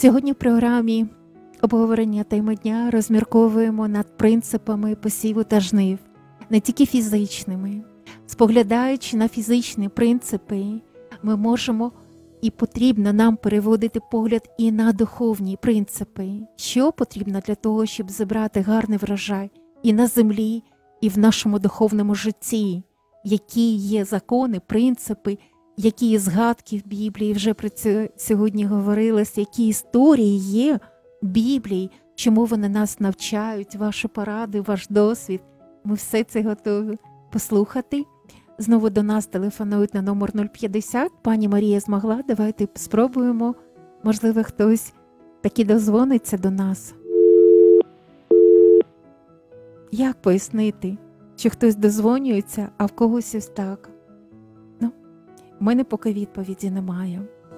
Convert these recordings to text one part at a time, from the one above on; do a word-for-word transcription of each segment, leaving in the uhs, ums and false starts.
Сьогодні в програмі обговорення теми дня розмірковуємо над принципами посіву та жнив, не тільки фізичними. Споглядаючи на фізичні принципи, ми можемо і потрібно нам переводити погляд і на духовні принципи. Що потрібно для того, щоб зібрати гарний врожай і на землі, і в нашому духовному житті? Які є закони, принципи, які є згадки в Біблії, вже про це сьогодні говорилось, які історії є в Біблії, чому вони нас навчають, ваші поради, ваш досвід. Ми все це готові послухати. Знову до нас телефонують на номер нуль п'ятдесят. Пані Марія змогла, давайте спробуємо. Можливо, хтось таки дозвониться до нас. Як пояснити, що хтось дозвонюється, а в когось ось так? Ну, в мене поки відповіді немає.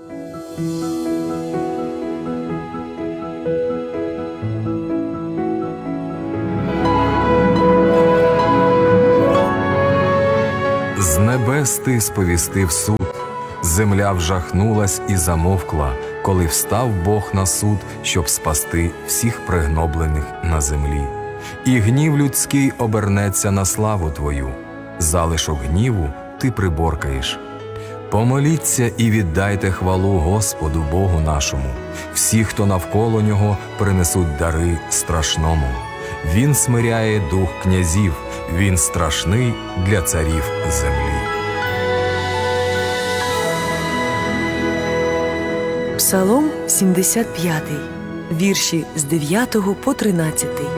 З небес ти сповістив суд, земля вжахнулась і замовкла, коли встав Бог на суд, щоб спасти всіх пригноблених на землі. І гнів людський обернеться на славу твою, залишок гніву ти приборкаєш. Помоліться і віддайте хвалу Господу Богу нашому. Всі, хто навколо нього, принесуть дари страшному. Він смиряє дух князів, він страшний для царів землі. Псалом сімдесят п'ятий, вірші з дев'ятого по тринадцятий.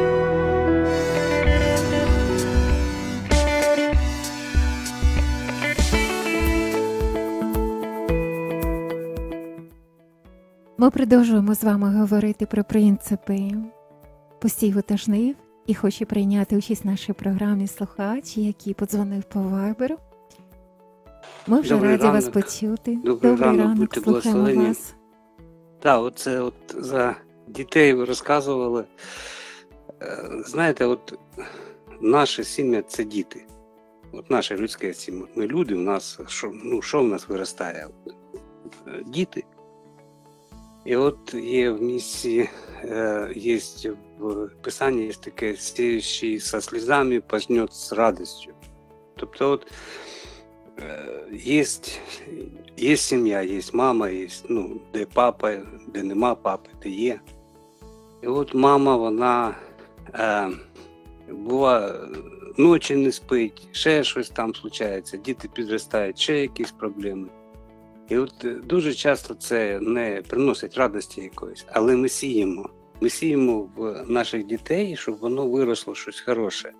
Ми продовжуємо з вами говорити про принципи посіву та жнив. І хоче прийняти участь в нашій програмі слухач, який подзвонив по вайберу. Ми вже Добрий раді ранок. вас почути. Добрий, Добрий ранок, будьте слухаємо благословені. вас. Так, оце от за дітей ви розказували. Е, Знаєте, от наше сім'я – це діти. От наше людське сім'я. Ми люди, у нас, що, ну, що в нас виростає? Е, Діти. І от є в місці, е, є в Писанні є таке «сеющий со слезами пожнет з радістю». Тобто от е, є, є сім'я, є мама, є, ну, де папа, де нема папи, де є. І от мама, вона е, бува, ночі не спить, ще щось там случається, діти підростають, ще якісь проблеми. І от дуже часто це не приносить радості якоїсь, але ми сіємо. Ми сіємо в наших дітей, щоб воно виросло щось хороше.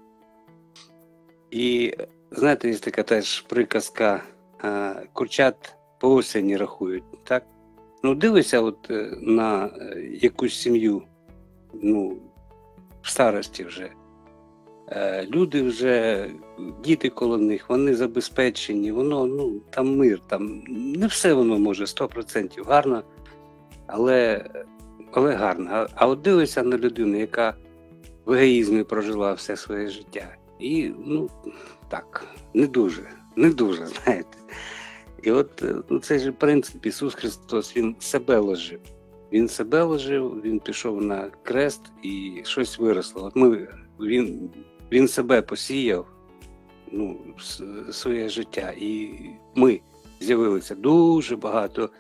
І, знаєте, є така теж приказка, курчат по осені рахують, так? Ну, дивися от на якусь сім'ю, ну, в старості вже. Люди вже, діти коло них, вони забезпечені, воно, ну, там мир, там не все воно може сто відсотків гарно, але, але гарно. А, а от дивишся на людину, яка в егоїзмі прожила все своє життя. І, ну, так, не дуже, не дуже, знаєте. І от, ну, цей же принцип, Ісус Христос, Він себе ложив. Він себе ложив, Він пішов на крест і щось виросло. От ми, він, він себе посіяв, ну, своє життя. І ми з'явилися дуже багато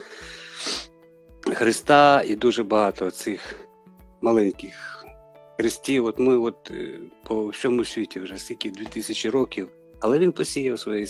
Христа і дуже багато цих маленьких хрестів. От ми от по всьому світі вже стільки дві тисячі років, але він посіяв свої,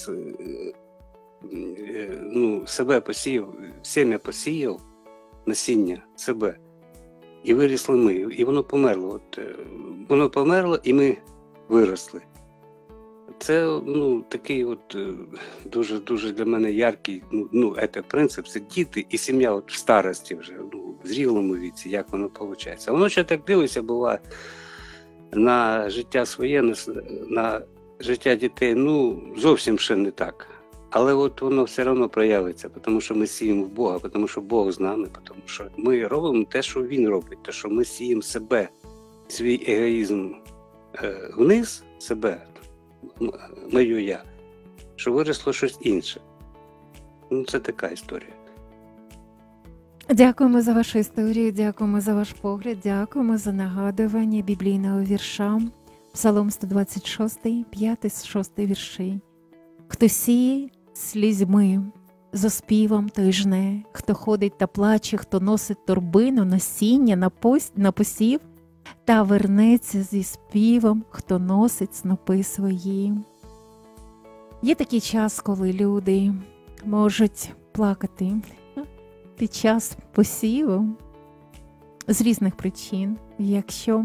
ну, себе посіяв, сім'я посіяв, насіння себе. І вирісли ми, і воно померло. От, воно померло, і ми виросли. Це, ну, такий от дуже-дуже для мене яркий, ну, ну це принцип, це діти і сім'я от в старості вже, ну, в зрілому віці, як воно виходить. Воно ще так дивиться, буває, на життя своє, на, на життя дітей, ну, зовсім ще не так. Але от воно все одно проявиться, тому що ми сіємо в Бога, тому що Бог з нами, тому що ми робимо те, що Він робить, те, що ми сіємо себе, свій егоїзм е, вниз, себе, мою я, що виросло щось інше. Ну, це така історія. Дякуємо за вашу історію, дякуємо за ваш погляд, дякуємо за нагадування біблійного вірша. Псалом сто двадцять шість, п'ятий, шостий вірші. Хто сіє слізьми, з оспівом той жне, хто ходить та плаче, хто носить торбину, насіння на, пос... на посів, та вернеться зі співом, хто носить снопи свої. Є такий час, коли люди можуть плакати під час посіву з різних причин. Якщо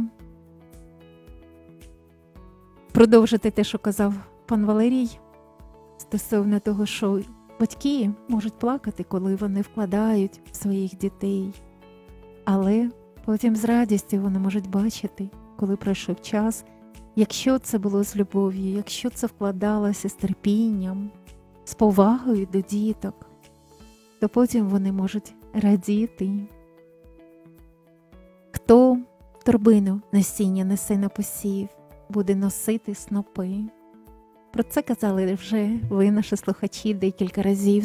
продовжити те, що казав пан Валерій, стосовно того, що батьки можуть плакати, коли вони вкладають в своїх дітей, але потім з радістю вони можуть бачити, коли пройшов час, якщо це було з любов'ю, якщо це вкладалося з терпінням, з повагою до діток, то потім вони можуть радіти. Хто торбину насіння несе на посів, буде носити снопи. Про це казали вже ви, наші слухачі, декілька разів.